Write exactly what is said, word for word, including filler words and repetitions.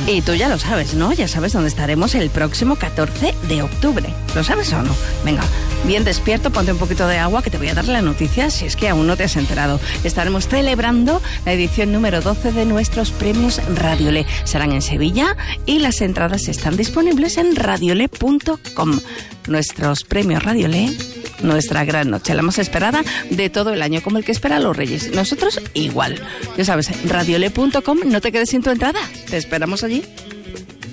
Y tú ya lo sabes, ¿no? Ya sabes dónde estaremos el próximo catorce de octubre. ¿Lo sabes o no? Venga, bien despierto, ponte un poquito de agua que te voy a dar la noticia si es que aún no te has enterado. Estaremos celebrando la edición número doce de nuestros premios Radiolé. Serán en Sevilla y las entradas están disponibles en radiolé punto com. Nuestros premios Radiolé, nuestra gran noche, la más esperada de todo el año, como el que espera a los Reyes. Nosotros igual. Ya sabes, radiolé punto com, no te quedes sin tu entrada. Te esperamos allí.